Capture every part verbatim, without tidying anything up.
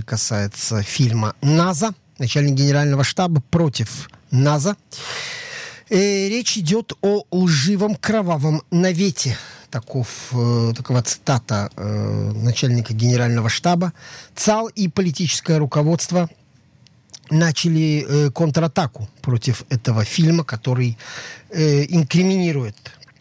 касается фильма «НАЗа», начальник генерального штаба против НАЗа. Э, речь идет о лживом кровавом навете. Таков, э, такова цитата э, начальника генерального штаба. ЦАЛ и политическое руководство начали э, контратаку против этого фильма, который э, инкриминирует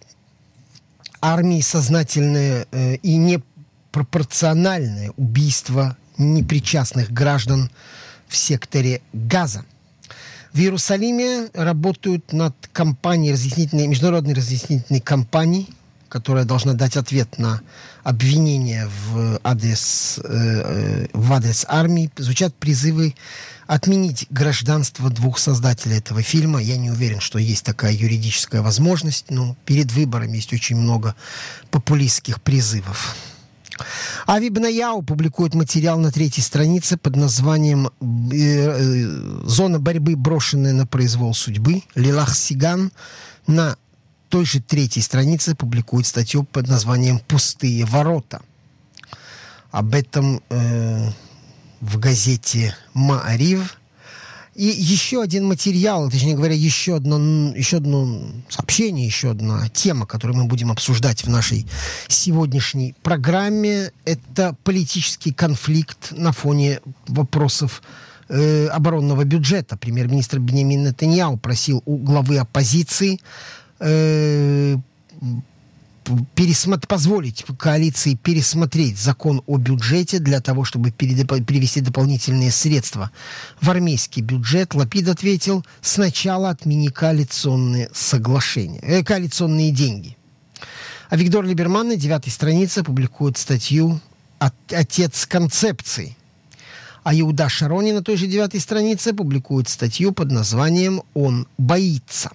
армии сознательное э, и непропорциональное убийство непричастных граждан в секторе Газа. В Иерусалиме работают над кампанией разъяснительной, международной разъяснительной кампанией, которая должна дать ответ на обвинения в адрес, э, в адрес армии. Звучат призывы отменить гражданство двух создателей этого фильма. Я не уверен, что есть такая юридическая возможность, но перед выборами есть очень много популистских призывов. Ави Бнаяу публикует материал на третьей странице под названием «Зона борьбы, брошенная на произвол судьбы». Лилах Сиган на той же третьей странице публикует статью под названием «Пустые ворота». Об этом э, в газете «Маарив». И еще один материал, точнее говоря, еще одно, еще одно сообщение, еще одна тема, которую мы будем обсуждать в нашей сегодняшней программе, это политический конфликт на фоне вопросов э, оборонного бюджета. Премьер-министр Биньямин Нетаньяху просил у главы оппозиции э, пересмотр... позволить коалиции пересмотреть закон о бюджете для того, чтобы передоп... перевести дополнительные средства в армейский бюджет. Лапид ответил: сначала отмени коалиционные соглашения, э, коалиционные деньги. А Виктор Либерман на девятой странице публикует статью «Отец концепции». А Иуда Шарони на той же девятой странице публикует статью под названием «Он боится».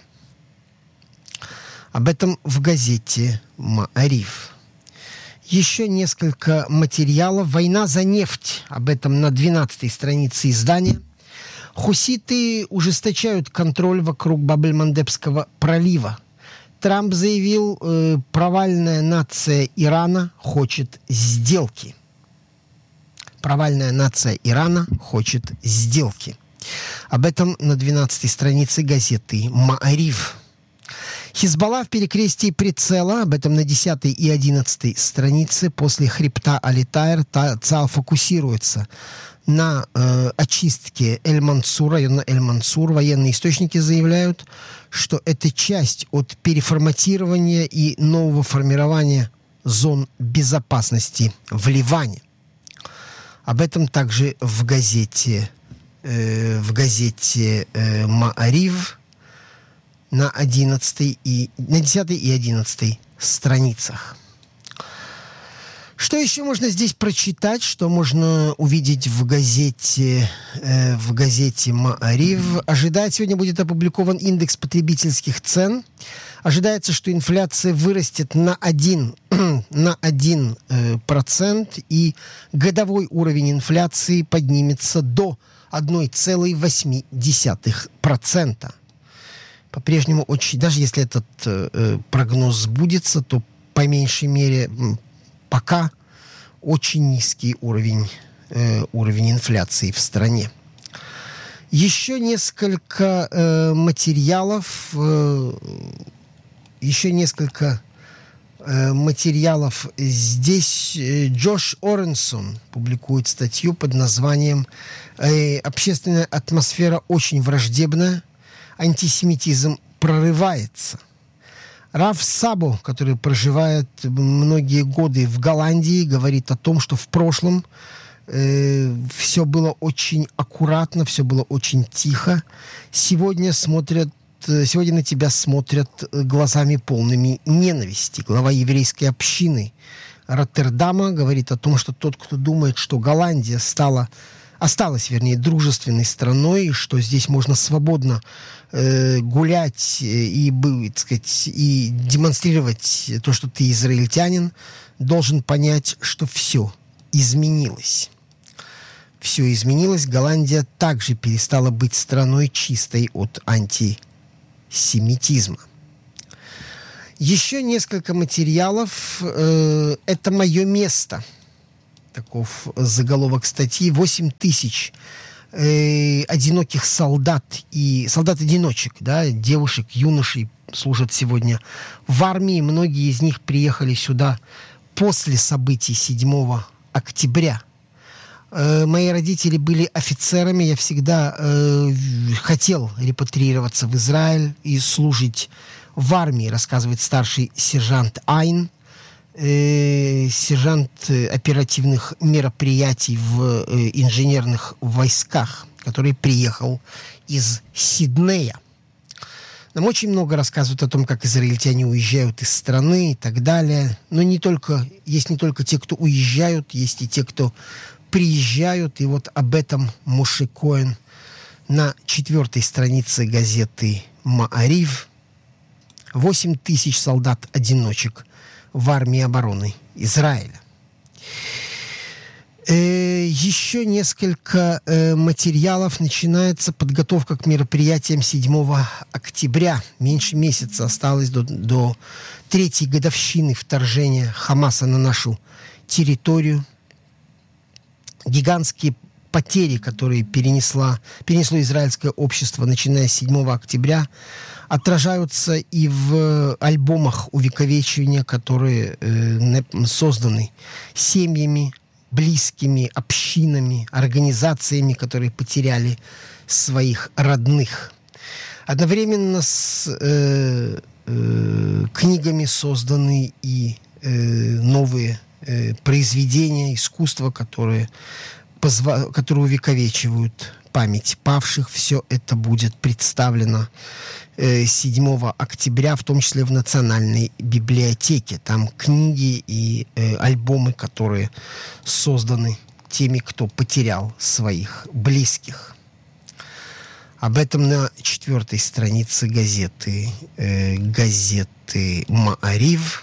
Об этом в газете «Маариф». Еще несколько материалов. «Война за нефть». Об этом на двенадцатой странице издания. Хуситы ужесточают контроль вокруг Бабель-Мандебского пролива. Трамп заявил, э, провальная нация Ирана хочет сделки. Провальная нация Ирана хочет сделки. Об этом на двенадцатой странице газеты «Маариф». Хизбалла в перекрестии прицела, об этом на десятой и одиннадцатой странице. После хребта Алитайр ЦАЛ фокусируется на э, очистке Эль-Мансур, района Эль-Мансур. Военные источники заявляют, что это часть от переформатирования и нового формирования зон безопасности в Ливане. Об этом также в газете, э, в газете э, «Маариф» на одиннадцатой и на десятой и одиннадцатой страницах. Что еще можно здесь прочитать, что можно увидеть в газете, э, в газете «Маариф»? Ожидать сегодня будет опубликован индекс потребительских цен. Ожидается, что инфляция вырастет на один, на один э, процент, и годовой уровень инфляции поднимется до одна целая восемь десятых процента. По-прежнему очень, даже если этот э, прогноз сбудется, то по меньшей мере пока очень низкий уровень, э, уровень инфляции в стране. Еще несколько э, материалов, э, еще несколько э, материалов. Здесь э, Джош Оренсон публикует статью под названием э, «Общественная атмосфера очень враждебная. Антисемитизм прорывается». Раф Сабо, который проживает многие годы в Голландии, говорит о том, что в прошлом э, все было очень аккуратно, все было очень тихо. Сегодня смотрят, сегодня на тебя смотрят глазами полными ненависти. Глава еврейской общины Роттердама говорит о том, что тот, кто думает, что Голландия стала осталась, вернее, дружественной страной, и что здесь можно свободно э, гулять и, так сказать, и демонстрировать то, что ты израильтянин, должен понять, что все изменилось. Все изменилось. Голландия также перестала быть страной чистой от антисемитизма. Еще несколько материалов. Э, это «Мое место». Таков заголовок статьи. восемь тысяч э, одиноких солдат и солдат-одиночек, да, девушек, юношей служат сегодня в армии. Многие из них приехали сюда после событий седьмого октября. Э, мои родители были офицерами. Я всегда э, хотел репатриироваться в Израиль и служить в армии, рассказывает старший сержант Айн, э, сержант оперативных мероприятий в э, инженерных войсках, который приехал из Сиднея. Нам очень много рассказывают о том, как израильтяне уезжают из страны и так далее. Но не только, есть не только те, кто уезжают, есть и те, кто приезжают. И вот об этом Моше Коэн на четвертой странице газеты «Маарив». восемь тысяч солдат-одиночек в армии обороны Израиля. Э, еще несколько э, материалов. Начинается подготовка к мероприятиям седьмого октября. Меньше месяца осталось до, до третьей годовщины вторжения Хамаса на нашу территорию. Гигантские потери, которые перенесла, перенесло израильское общество, начиная с седьмого октября, отражаются и в альбомах увековечивания, которые э, созданы семьями, близкими, общинами, организациями, которые потеряли своих родных. Одновременно с э, э, книгами созданы и э, новые э, произведения искусства, которые, позва- которые увековечивают память павших. Все это будет представлено седьмого октября, в том числе в Национальной библиотеке. Там книги и э, альбомы, которые созданы теми, кто потерял своих близких. Об этом на четвертой странице газеты, э, газеты «Маарив».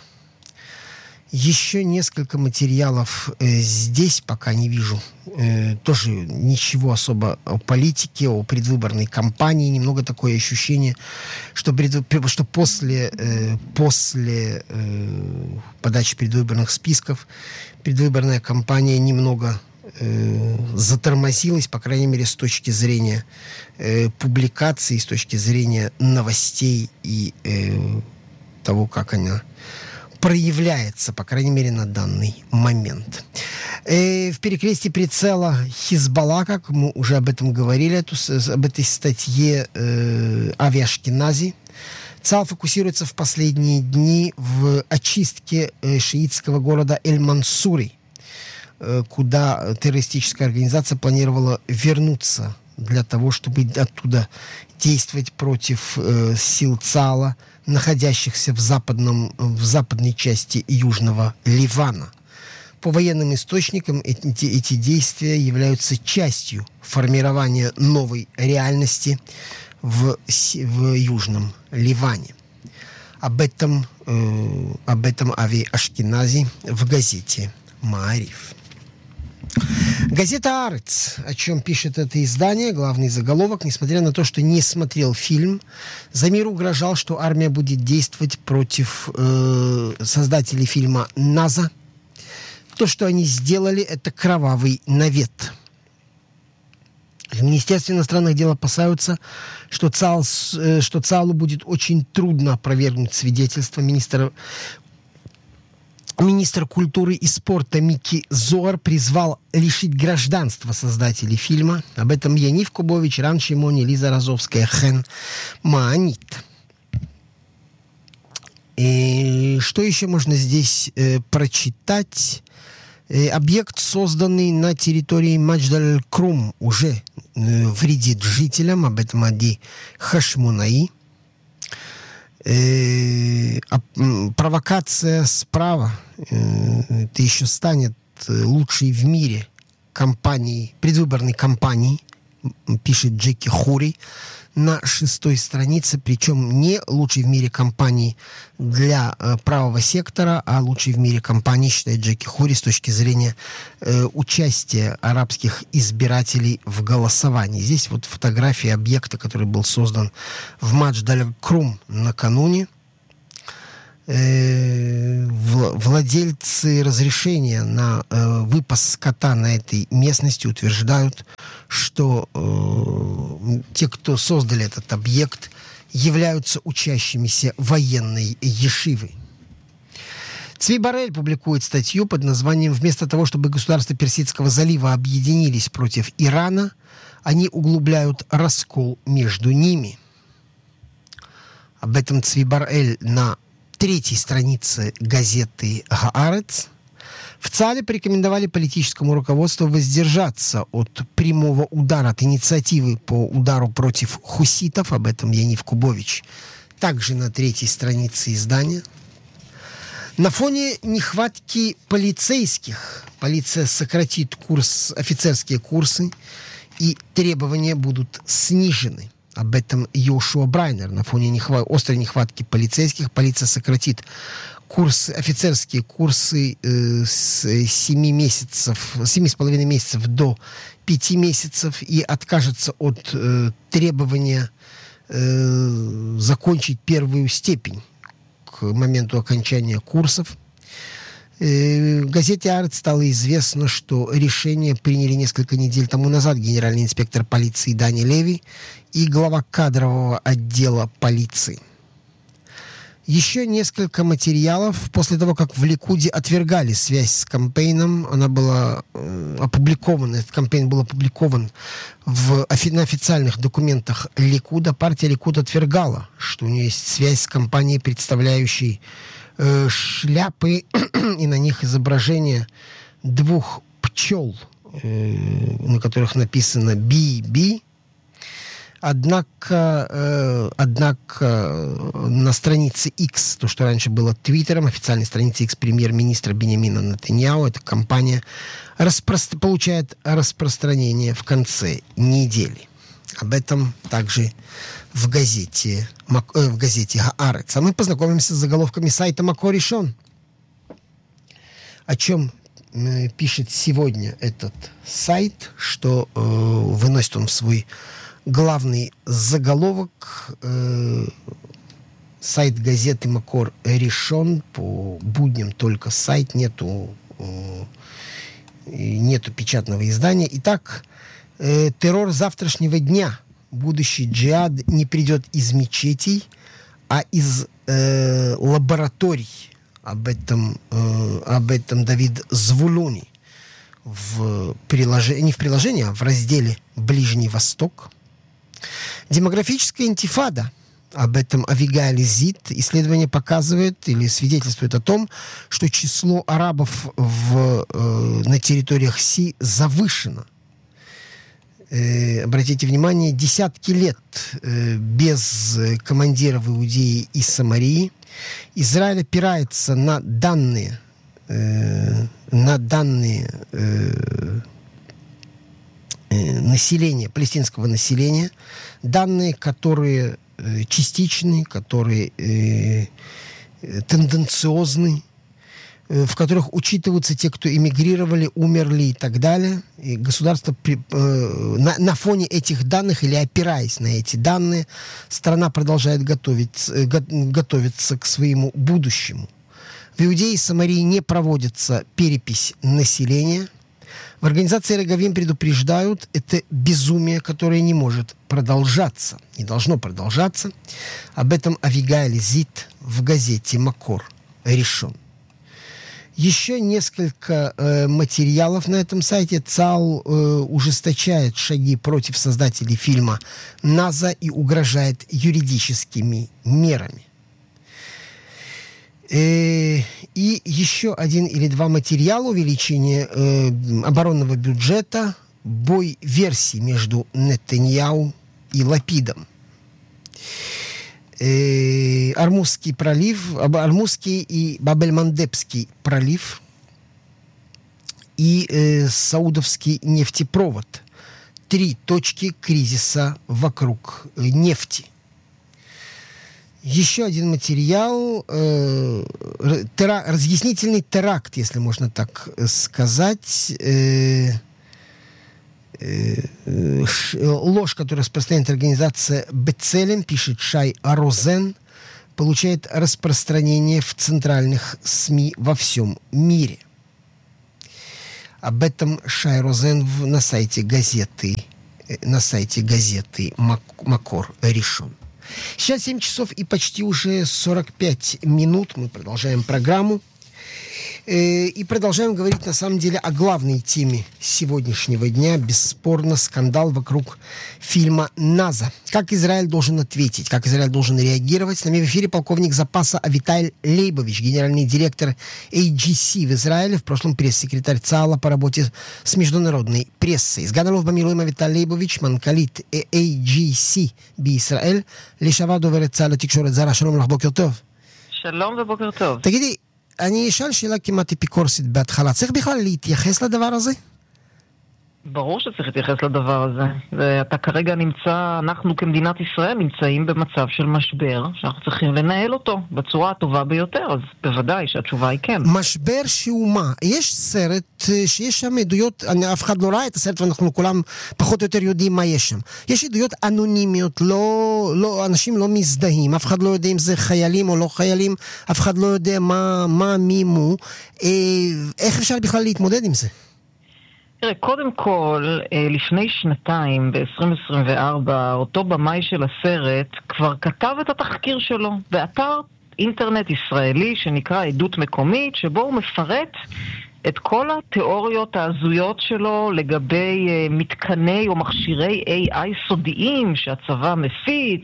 Еще несколько материалов э, здесь пока не вижу. Э, тоже ничего особо о политике, о предвыборной кампании. Немного такое ощущение, что, пред, что после, э, после э, подачи предвыборных списков предвыборная кампания немного э, затормозилась, по крайней мере, с точки зрения э, публикаций, с точки зрения новостей и э, того, как она проявляется, по крайней мере, на данный момент. Э, в перекрестии прицела Хизбалла, как мы уже об этом говорили, эту, об этой статье э, Ави Ашкенази, ЦАЛ фокусируется в последние дни в очистке э, шиитского города Эль-Мансури, э, куда террористическая организация планировала вернуться для того, чтобы оттуда действовать против э, сил ЦАЛа, находящихся в, западном, в западной части Южного Ливана. По военным источникам эти, эти действия являются частью формирования новой реальности в, в Южном Ливане. Об этом, э, об этом Ави Ашкенази в газете «Маариф». Газета «Арец», о чем пишет это издание, главный заголовок: несмотря на то, что не смотрел фильм, Замир угрожал, что армия будет действовать против э, создателей фильма «Наза». То, что они сделали, это кровавый навет. В Министерстве иностранных дел опасаются, что, ЦАЛ, э, что ЦАЛу будет очень трудно опровергнуть свидетельства министра Министр культуры и спорта Микки Зоар призвал лишить гражданства создателей фильма. Об этом Янив Кубович, Ран Шимони, Лиза Розовская, Хен Маанит. И что еще можно здесь э, прочитать? Э, объект, созданный на территории Мадждаль-Крум, уже э, вредит жителям. Об этом Ади Хашмунаи. Э, а, провокация справа. Э, это еще станет лучшей в мире кампанией, предвыборной кампанией, пишет Джеки Хури на шестой странице, причем не лучшей в мире кампании для э, правого сектора, а лучшей в мире кампании, считает Джеки Хури, с точки зрения э, участия арабских избирателей в голосовании. Здесь вот фотография объекта, который был создан в Мадждаль-Крум накануне. э, владельцы разрешения на э, выпас скота на этой местности утверждают, что э, те, кто создали этот объект, являются учащимися военной ешивы. Цви Барель публикует статью под названием «Вместо того, чтобы государства Персидского залива объединились против Ирана, они углубляют раскол между ними». Об этом Цви Барель на третьей странице газеты «Хаарец». В ЦАЛе порекомендовали политическому руководству воздержаться от прямого удара, от инициативы по удару против хуситов. Об этом Янив Кубович. Также на третьей странице издания. На фоне нехватки полицейских полиция сократит курс, офицерские курсы, и требования будут снижены. Об этом Йошуа Брайнер. На фоне нехва... острой нехватки полицейских полиция сократит курсы, офицерские курсы э, с семи месяцев, семи с половиной месяцев до пяти месяцев и откажется от э, требования э, закончить первую степень к моменту окончания курсов. Э, в газете «Арец» стало известно, что решение приняли несколько недель тому назад генеральный инспектор полиции Дани Леви и глава кадрового отдела полиции. Еще несколько материалов после того, как в Ликуде отвергали связь с кампейном. Она была э, опубликована, этот кампейн был опубликован в, на официальных документах Ликуда. Партия Ликуд отвергала, что у нее есть связь с компанией, представляющей э, шляпы, и на них изображение двух пчел, э, на которых написано «Би Би». Однако, э, однако на странице X, то, что раньше было Твиттером, официальной странице X премьер-министра Биньямина Нетаньяху, эта компания распро- получает распространение в конце недели. Об этом также в газете, э, в газете «Хаарец». А мы познакомимся с заголовками сайта Макор Ришон. О чем э, пишет сегодня этот сайт, что э, выносит он в свой главный заголовок. Э, сайт газеты Макор Ришон, по будням только сайт, нету, э, нету печатного издания. Итак, э, террор завтрашнего дня. Будущий джихад не придет из мечетей, а из э, лабораторий. Об этом, э, об этом Давид Звулуни в приложении, не в приложении, а в разделе «Ближний Восток». Демографическая интифада. Об этом Авигаэль Зид. Исследование показывает или свидетельствует о том, что число арабов в, э, на территориях Си завышено. Э, обратите внимание, десятки лет э, без командиров Иудеи и Самарии Израиль опирается на данные, э, на данные э, населения, палестинского населения, данные, которые э, частичны, которые э, тенденциозны, э, в которых учитываются те, кто эмигрировали, умерли и так далее. И государство при, э, на, на фоне этих данных или опираясь на эти данные, страна продолжает готовить, э, го, готовиться к своему будущему. В Иудее и Самарии не проводится перепись населения. В организации Регавим предупреждают, это безумие, которое не может продолжаться, не должно продолжаться. Об этом Авигаэль Зид в газете Макор Ришон. Еще несколько э, материалов на этом сайте. ЦАЛ э, ужесточает шаги против создателей фильма «Наза» и угрожает юридическими мерами. Э, и еще один или два материала: увеличение э, оборонного бюджета, бой версий между Нетаньяху и Лапидом. Э, Армузский пролив, Армузский и Бабель-Мандебский пролив и э, Саудовский нефтепровод. Три точки кризиса вокруг э, нефти. Еще один материал, э, тера, разъяснительный теракт, если можно так сказать, э, э, ш, ложь, которую распространяет организация Бецелем, пишет Шай Арозен, получает распространение в центральных СМИ во всем мире. Об этом Шай Розен на сайте газеты, на сайте газеты Макор решен. Сейчас семь часов и почти уже сорок пять минут. Мы продолжаем программу. И продолжаем говорить, на самом деле, о главной теме сегодняшнего дня. Бесспорно, скандал вокруг фильма «Наза». Как Израиль должен ответить, как Израиль должен реагировать. С нами в эфире полковник запаса Авиталь Лейбович, генеральный директор эй джи си в Израиле, в прошлом пресс-секретарь ЦААЛа по работе с международной прессой. סגן אלוף במילואים אביטל ליבוביץ', מנכ"לית איי ג'י סי בישראל, לשעבר דוברת צה"ל לתקשורת זרה. שלום לך, בוקר טוב. שלום ובוקר טוב. תגידי, אני אשאל שאלה כמעט אפיקורסית בהתחלה. צריך בכלל להתייחס לדבר הזה? ברור שצריך להתייחס לדבר הזה. ואתה כרגע נמצא, אנחנו כמדינת ישראל נמצאים במצב של משבר, שאנחנו צריכים לנהל אותו בצורה הטובה ביותר, אז בוודאי שהתשובה היא כן. משבר שהוא מה? יש סרט שיש שם עדויות, אני, אף אחד לא ראה את הסרט ואנחנו כולם פחות או יותר יודעים מה יש שם. יש עדויות אנונימיות, לא, לא, אנשים לא מזדהים, אף אחד לא יודע אם זה חיילים או לא חיילים, אף אחד לא יודע מה, מה מי מו. אה, איך אפשר בכלל להתמודד עם זה? תראה, קודם כל, לפני שנתיים, ב-עשרים עשרים וארבע, אותו במאי של הסרט כבר כתב את התחקיר שלו באתר אינטרנט ישראלי שנקרא עדות מקומית, שבו הוא מפרט את כל התיאוריות ההזויות שלו לגבי מתקני או מכשירי איי איי סודיים שהצבא מפיץ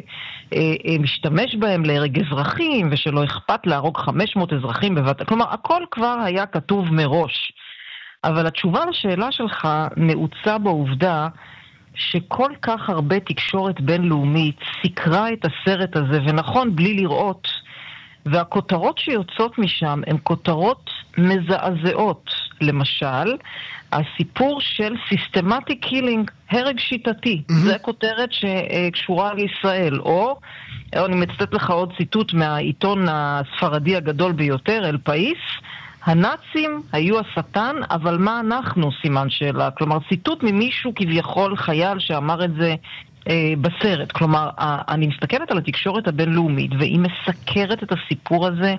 ומשתמש בהם להרג אזרחים, ושלא אכפת להרוג חמש מאות אזרחים בבת... כלומר, הכל כבר היה כתוב מראש. אבל התשובה לשאלה שלך נעוצה בעובדה שכל כך הרבה תקשורת בינלאומית סיקרה את הסרט הזה, ונכון, בלי לראות, והכותרות שיוצאות משם הן כותרות מזעזעות. למשל, הסיפור של systematic killing, הרג שיטתי, mm-hmm. זה כותרת שקשורה לישראל, או, או אני מצטט לך עוד ציטוט מהעיתון הספרדי הגדול ביותר, אל פאיס, הנאצים היו השטן, אבל מה אנחנו, סימן שאלה? כלומר, ציטוט ממישהו כביכול חייל שאמר את זה אה, בסרט. כלומר, אה, אני מסתכלת על התקשורת הבינלאומית, והיא מסקרת את הסיפור הזה,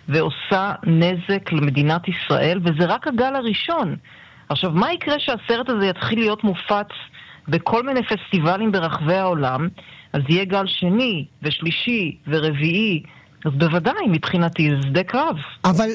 ועושה נזק למדינת ישראל, וזה רק הגל הראשון. עכשיו, מה יקרה שהסרט הזה יתחיל להיות מופץ בכל מיני פסטיבלים ברחבי העולם? אז יהיה גל שני, ושלישי, ורביעי, אז בוודאי, מבחינתי, זה שדה קרב. אבל,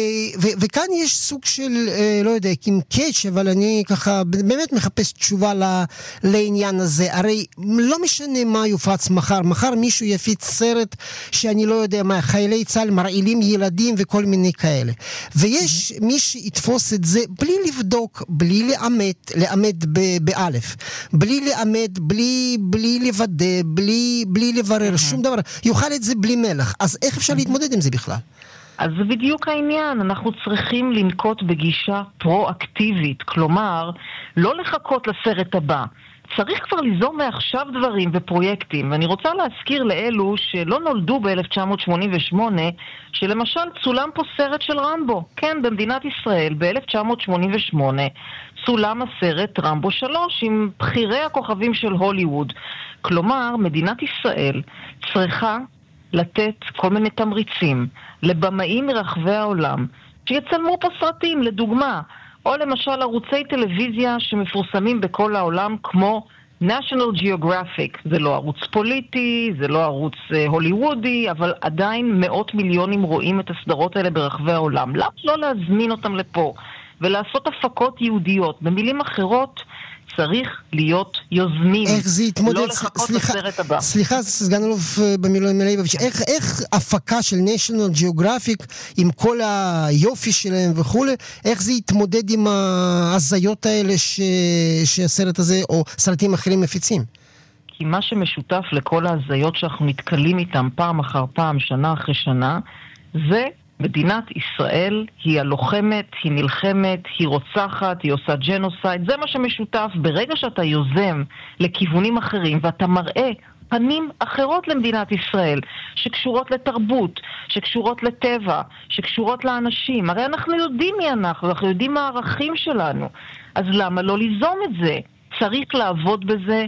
ו- וכאן יש סוג של, לא יודע, עם קאץ', אבל אני ככה באמת מחפש תשובה ל- לעניין הזה. הרי לא משנה מה יופץ מחר. מחר מישהו יפיץ סרט שאני לא יודע מה, חיילי צה"ל מרעילים ילדים וכל מיני כאלה. ויש מי שיתפוס את זה בלי לבדוק, בלי לאמת, לאמת ב- באלף. בלי לאמת, בלי, בלי לוודא, בלי, בלי לברר, שום דבר. יוכל את זה בלי מלח. אז איך אפשר להתמודד עם זה בכלל? אז זה בדיוק העניין, אנחנו צריכים לנקוט בגישה פרו-אקטיבית, כלומר, לא לחכות לסרט הבא. צריך כבר ליזום מעכשיו דברים ופרויקטים, ואני רוצה להזכיר לאלו שלא נולדו ב-אלף תשע מאות שמונים ושמונה, שלמשל צולם פה סרט של רמבו. כן, במדינת ישראל, ב-אלף תשע מאות שמונים ושמונה, צולם הסרט רמבו שלוש עם בחירי הכוכבים של הוליווד. כלומר, מדינת ישראל צריכה לתת כל מיני תמריצים לבמאים מרחבי העולם שיצלמו פה סרטים, לדוגמה, או למשל ערוצי טלוויזיה שמפורסמים בכל העולם כמו National Geographic. זה לא ערוץ פוליטי, זה לא ערוץ אה, הוליוודי, אבל עדיין מאות מיליונים רואים את הסדרות האלה ברחבי העולם. למה לא להזמין אותם לפה ולעשות הפקות יהודיות? במילים אחרות, צריך להיות יוזמים. איך זה יתמודד? לא לחכות לסרט הבא. סליחה, סגן אלוף במילואים לייבוביץ', איך, איך הפקה של National Geographic עם כל היופי שלהם וכו', איך זה יתמודד עם ההזיות האלה ש... שהסרט הזה או סרטים אחרים מפיצים? כי מה שמשותף לכל ההזיות שאנחנו נתקלים איתם פעם אחר פעם, שנה אחרי שנה, זה מדינת ישראל היא הלוחמת, היא נלחמת, היא רוצחת, היא עושה ג'נוסייד. זה מה שמשותף. ברגע שאתה יוזם לכיוונים אחרים ואתה מראה פנים אחרות למדינת ישראל, שקשורות לתרבות, שקשורות לטבע, שקשורות לאנשים. הרי אנחנו יודעים מי אנחנו, אנחנו יודעים מה הערכים שלנו. אז למה לא ליזום את זה? צריך לעבוד בזה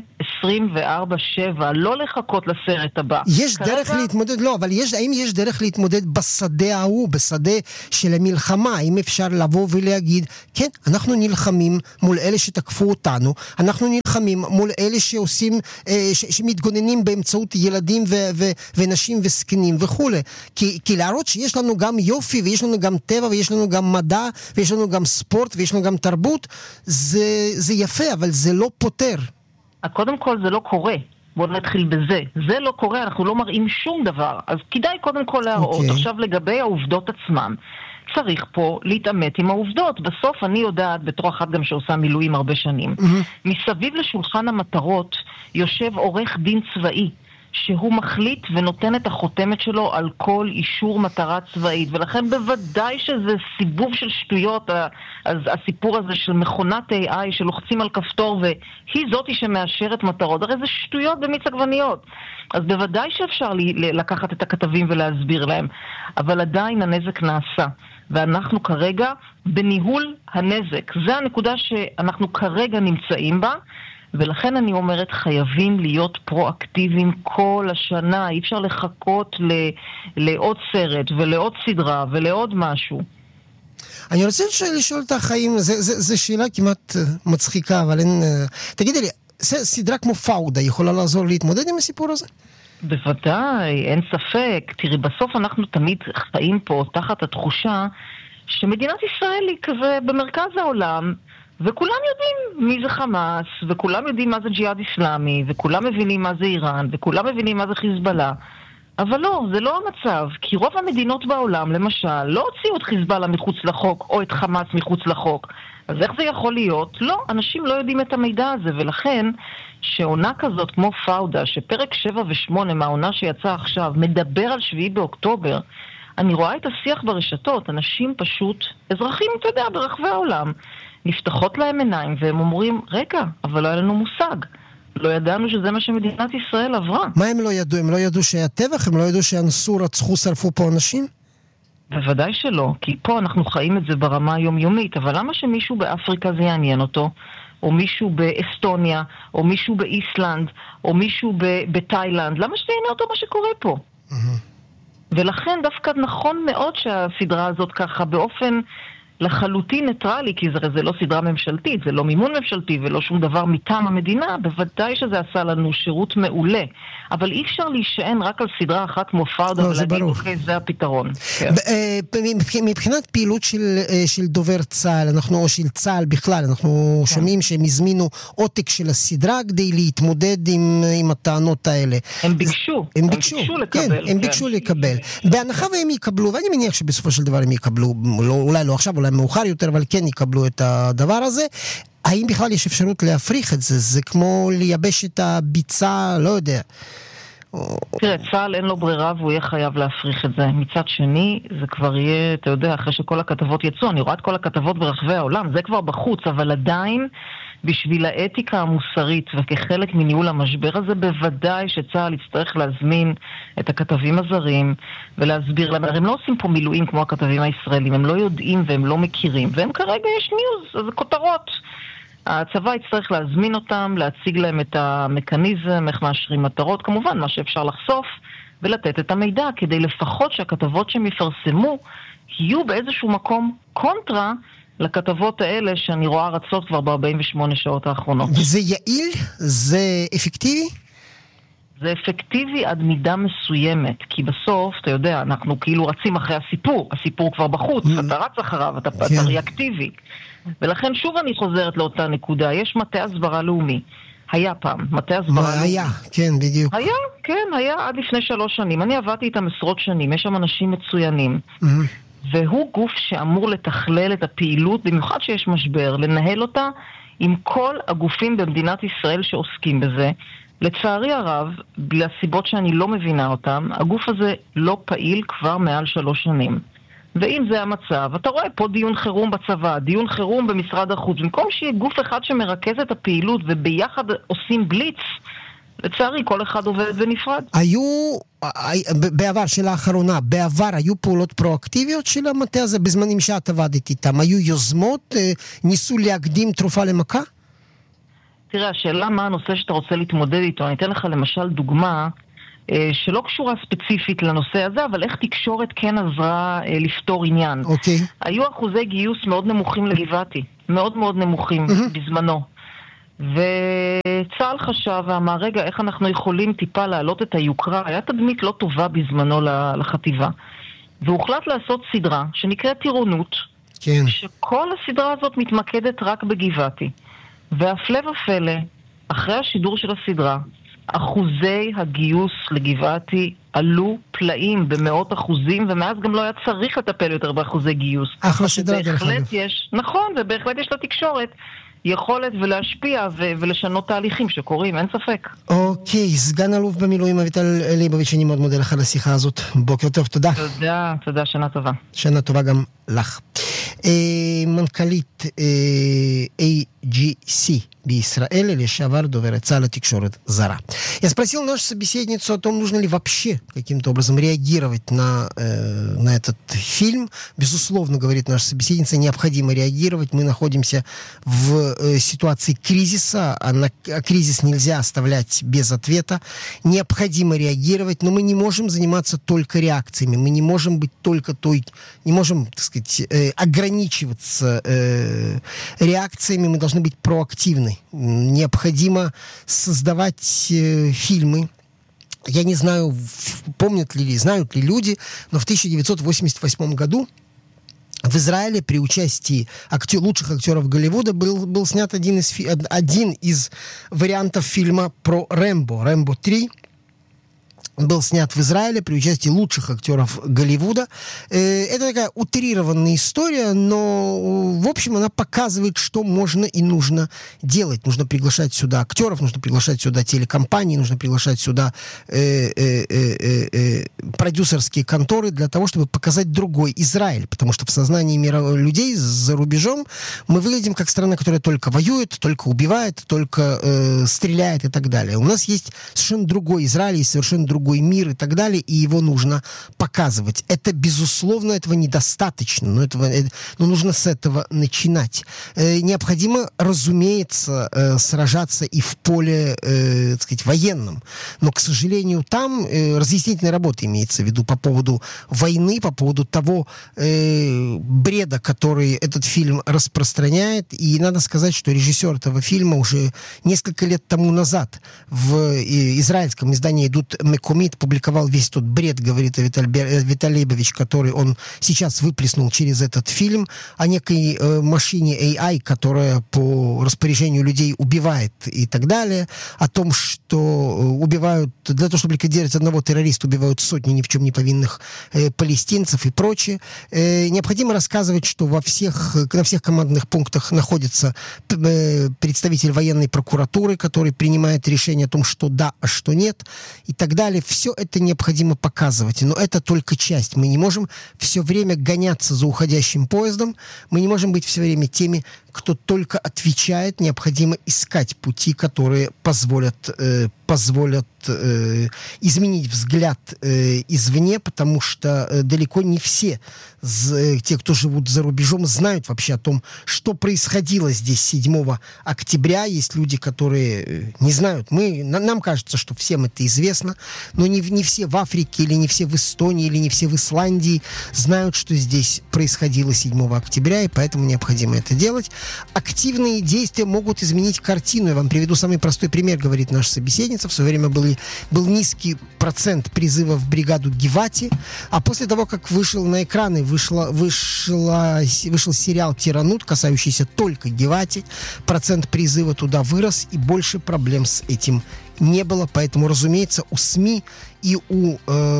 עשרים וארבע שבע, לא לחכות לסרט הבא. יש כרגע... דרך להתמודד, לא, אבל יש, האם יש דרך להתמודד בשדה ההוא, בשדה של המלחמה? האם אפשר לבוא ולהגיד, כן, אנחנו נלחמים מול אלה שתקפו אותנו, אנחנו נלחמים מול אלה שעושים, ש, שמתגוננים באמצעות ילדים ו, ו, ונשים וסקנים וכו'. כי, כי להראות שיש לנו גם יופי, ויש לנו גם טבע, ויש לנו גם מדע, ויש לנו גם ספורט, ויש לנו גם תרבות, זה, זה יפה, אבל זה לא פותר. קודם כל זה לא קורה. בואו נתחיל בזה. זה לא קורה, אנחנו לא מראים שום דבר. אז כדאי קודם כל להראות. Okay. עכשיו לגבי העובדות עצמם. צריך פה להתאמת עם העובדות. בסוף אני יודעת, בתור אחת גם שעושה מילואים הרבה שנים, mm-hmm. מסביב לשולחן המטרות יושב עורך דין צבאי, שהוא מחליט ונותן את החותמת שלו על כל אישור מטרה צבאית, ולכן בוודאי שזה סיבוב של שטויות, אז הסיפור הזה של מכונת איי איי שלוחצים על כפתור והיא זאתי שמאשרת מטרות, הרי זה שטויות במיץ עגבניות. אז בוודאי שאפשר לקחת את הכתבים ולהסביר להם, אבל עדיין הנזק נעשה, ואנחנו כרגע בניהול הנזק. זה הנקודה שאנחנו כרגע נמצאים בה, ולכן אני אומרת, חייבים להיות פרואקטיביים כל השנה. אי אפשר לחכות ל, לעוד סרט ולעוד סדרה ולעוד משהו. אני רוצה לשאול אותך, האם, זו שאלה כמעט מצחיקה, אבל אין... תגידי לי, סדרה כמו פאודה יכולה לעזור להתמודד עם הסיפור הזה? בוודאי, אין ספק. תראי, בסוף אנחנו תמיד חיים פה תחת התחושה שמדינת ישראל היא כזה במרכז העולם, וכולם יודעים מי זה חמאס, וכולם יודעים מה זה ג'יהאד איסלאמי, וכולם מבינים מה זה איראן, וכולם מבינים מה זה חיזבאללה. אבל לא, זה לא המצב, כי רוב המדינות בעולם, למשל, לא הוציאו את חיזבאללה מחוץ לחוק, או את חמאס מחוץ לחוק. אז איך זה יכול להיות? לא, אנשים לא יודעים את המידע הזה, ולכן שעונה כזאת כמו פאודה, שפרק שבע ושמונה מהעונה שיצא עכשיו, מדבר על שביעי באוקטובר, אני רואה את השיח ברשתות, אנשים פשוט, אזרחים, אתה יודע, ברחבי העולם, נפתחות להם עיניים והם אומרים, רגע, אבל לא היה לנו מושג. לא ידענו שזה מה שמדינת ישראל עברה. מה הם לא ידעו? הם לא ידעו שהיה טבח? הם לא ידעו שאנסו, רצחו, שרפו פה אנשים? בוודאי שלא, כי פה אנחנו חיים את זה ברמה היומיומית, אבל למה שמישהו באפריקה זה יעניין אותו? או מישהו באסטוניה, או מישהו באיסלנד, או מישהו בתאילנד? למה שזה יעניין אותו מה שקורה פה? ולכן דווקא נכון מאוד שהסדרה הזאת ככה באופן לחלוטין ניטרלי, כי זה, זה לא סדרה ממשלתית, זה לא מימון ממשלתי ולא שום דבר מטעם המדינה, בוודאי שזה עשה לנו שירות מעולה. אבל אי אפשר להישען רק על סדרה אחת כמו פאודה ולהגיד, אוקיי, זה הפתרון. מבחינת פעילות של דובר צה"ל, אנחנו, או של צה"ל בכלל, אנחנו שומעים שהם הזמינו עותק של הסדרה כדי להתמודד עם הטענות האלה. הם ביקשו. הם ביקשו לקבל. הם ביקשו לקבל. בהנחה והם יקבלו, ואני מניח שבסופו של דבר הם יקבלו, אולי לא עכשיו, אולי מאוחר יותר, אבל כן יקבלו את הדבר הזה. האם בכלל יש אפשרות להפריך את זה? זה כמו לייבש את הביצה, לא יודע. תראה, צה"ל אין לו ברירה והוא יהיה חייב להפריך את זה. מצד שני, זה כבר יהיה, אתה יודע, אחרי שכל הכתבות יצאו, אני רואה את כל הכתבות ברחבי העולם, זה כבר בחוץ, אבל עדיין, בשביל האתיקה המוסרית וכחלק מניהול המשבר הזה, בוודאי שצה"ל יצטרך להזמין את הכתבים הזרים ולהסביר להם. הם לא עושים פה מילואים כמו הכתבים הישראלים, הם לא יודעים והם לא מכירים, והם כרגע יש ניוז, אז כותרות. הצבא יצטרך להזמין אותם, להציג להם את המכניזם, איך מאשרים מטרות, כמובן מה שאפשר לחשוף, ולתת את המידע, כדי לפחות שהכתבות שהם יפרסמו יהיו באיזשהו מקום קונטרה לכתבות האלה שאני רואה רצות כבר ב-ארבעים ושמונה שעות האחרונות. וזה יעיל? זה אפקטיבי? זה אפקטיבי עד מידה מסוימת, כי בסוף, אתה יודע, אנחנו כאילו רצים אחרי הסיפור, הסיפור כבר בחוץ, אתה רץ אחריו, אתה ריאקטיבי. ולכן שוב אני חוזרת לאותה נקודה, יש מטה הסברה לאומי. היה פעם, מטה הסברה לאומי. היה, כן, בדיוק. היה, כן, היה עד לפני שלוש שנים. אני עבדתי איתם עשרות שנים, יש שם אנשים מצוינים. והוא גוף שאמור לתכלל את הפעילות, במיוחד שיש משבר, לנהל אותה עם כל הגופים במדינת ישראל שעוסקים בזה. לצערי הרב, בגלל סיבות שאני לא מבינה אותם, הגוף הזה לא פעיל כבר מעל שלוש שנים. ואם זה המצב, אתה רואה פה דיון חירום בצבא, דיון חירום במשרד החוץ, במקום שיהיה גוף אחד שמרכז את הפעילות וביחד עושים בליץ, לצערי כל אחד עובד ונפרד. היו, בעבר של האחרונה, בעבר היו פעולות פרואקטיביות של המטה הזה בזמנים שאת עבדת איתם? היו יוזמות? ניסו להקדים תרופה למכה? תראה, השאלה מה הנושא שאתה רוצה להתמודד איתו. אני אתן לך למשל דוגמה שלא קשורה ספציפית לנושא הזה, אבל איך תקשורת כן עזרה לפתור עניין. אוקיי. היו אחוזי גיוס מאוד נמוכים לגבעתי, מאוד מאוד נמוכים בזמנו. וצה"ל חשב ואמר, רגע, איך אנחנו יכולים טיפה להעלות את היוקרה? היה תדמית לא טובה בזמנו לחטיבה. והוחלט לעשות סדרה שנקראת טירונות, כן. שכל הסדרה הזאת מתמקדת רק בגבעתי. והפלא ופלא, אחרי השידור של הסדרה, אחוזי הגיוס לגבעתי עלו פלאים במאות אחוזים, ומאז גם לא היה צריך לטפל יותר באחוזי גיוס. אחלה סדרה דרך אגב. יש, נכון, ובהחלט יש לתקשורת יכולת ולהשפיע ו- ולשנות תהליכים שקורים, אין ספק. אוקיי, סגן אלוף במילואים אביטל ליבוביץ', אני מאוד מודה לך על השיחה הזאת. בוקר טוב, תודה. תודה, תודה, שנה טובה. שנה טובה גם לך. מנכ"לית эй джи си בישראל, לשעבר דוברת צה"ל לתקשורת זרה. Я спросил нашу собеседницу о том, нужно ли вообще каким-то образом реагировать на, э, на этот фильм. Безусловно, говорит наша собеседница, необходимо реагировать. Мы находимся в э, ситуации кризиса, а, на, а кризис нельзя оставлять без ответа. Необходимо реагировать, но мы не можем заниматься только реакциями. Мы не можем быть только той, не можем, так сказать, э, ограничиваться э, реакциями, мы должны быть проактивны. Необходимо создавать э, фильмы. Я не знаю, помнят ли, знают ли люди, но в тысяча девятьсот восемьдесят восьмом году в Израиле при участии актер, лучших актеров Голливуда был, был снят один из, один из вариантов фильма про Рэмбо, Рэмбо три. Был снят в Израиле при участии лучших актеров Голливуда. Это такая утрированная история, но, в общем, она показывает, что можно и нужно делать. Нужно приглашать сюда актеров, нужно приглашать сюда телекомпании, нужно приглашать сюда э, э, э, э, продюсерские конторы для того, чтобы показать другой Израиль. Потому что в сознании мира людей за рубежом мы выглядим как страна, которая только воюет, только убивает, только э, стреляет и так далее. У нас есть совершенно другой Израиль, есть совершенно другой мир и так далее, и его нужно показывать. Это, безусловно, этого недостаточно, но, этого, но нужно с этого начинать. Э, необходимо, разумеется, э, сражаться и в поле, э, так сказать, военном. Но, к сожалению, там э, разъяснительная работа имеется в виду по поводу войны, по поводу того э, бреда, который этот фильм распространяет. И надо сказать, что режиссер этого фильма уже несколько лет тому назад в э, израильском издании «Идут Мекомит» публиковал весь тот бред, говорит Авиталий Лейбович, который он сейчас выплеснул через этот фильм, о некой э, машине эй ай, которая по распоряжению людей убивает и так далее, о том, что убивают, для того, чтобы ликвидировать одного террориста, убивают сотни ни в чем не повинных э, палестинцев и прочее. Э, необходимо рассказывать, что во всех, на всех командных пунктах находится э, представитель военной прокуратуры, который принимает решение о том, что да, а что нет, и так далее. Все это необходимо показывать, но это только часть. Мы не можем все время гоняться за уходящим поездом, мы не можем быть все время теми, кто только отвечает. Необходимо искать пути, которые позволят, э, позволят э, изменить взгляд э, извне, потому что э, далеко не все э, те, кто живут за рубежом, знают вообще о том, что происходило здесь седьмого октября. Есть люди, которые э, не знают. Мы, на, нам кажется, что всем это известно, но не, не все в Африке, или не все в Эстонии, или не все в Исландии знают, что здесь происходило седьмого октября, и поэтому необходимо это делать. Активные действия могут изменить картину. Я вам приведу самый простой пример, говорит наша собеседница. В свое время был, был низкий процент призыва в бригаду Гивати, а после того, как вышел на экраны, вышла, вышла, вышел сериал «Тиранут», касающийся только Гивати, процент призыва туда вырос, и больше проблем с этим не было. Поэтому, разумеется, у СМИ и у,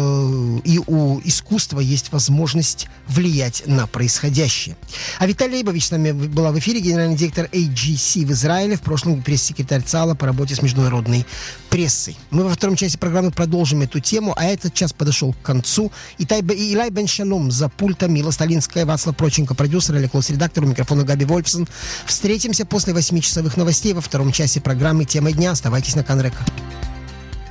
э, и у искусства есть возможность влиять на происходящее. А Авиталий Лейбович с нами была в эфире, генеральный директор эй джи си в Израиле, в прошлом пресс-секретарь ЦАЛа по работе с международной прессой. Мы во втором части программы продолжим эту тему, а этот час подошел к концу. Илай Бен Шалом за пультом, Мила Сталинская, Вацлав Проченко, продюсер, Олег Лос, редактор, у микрофона Габи Вольфсон. Встретимся после восьмичасовых новостей во втором часе программы «Тема дня». Оставайтесь на Канрека.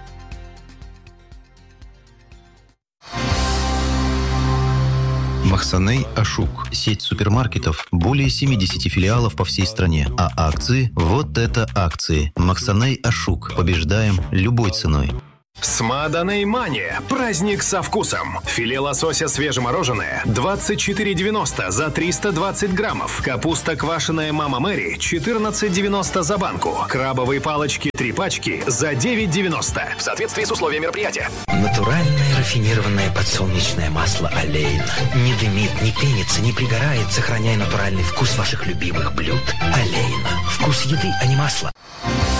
מחסור Максаней Ашук. Сеть супермаркетов, более семьдесят филиалов по всей стране. А акции? Вот это акции. Максаней Ашук. Побеждаем любой ценой. Смаданей Мания. Праздник со вкусом. Филе лосося свежемороженое двадцать четыре девяносто за триста двадцать граммов. Капуста квашеная Мама Мэри четырнадцать девяносто за банку. Крабовые палочки три пачки за девять девяносто. В соответствии с условиями мероприятия. Натуральное рафинированное подсолнечное масло Олейна. Не дымит, не пенится, не пригорает, сохраняя натуральный вкус ваших любимых блюд. Олейна. Вкус еды, а не масла.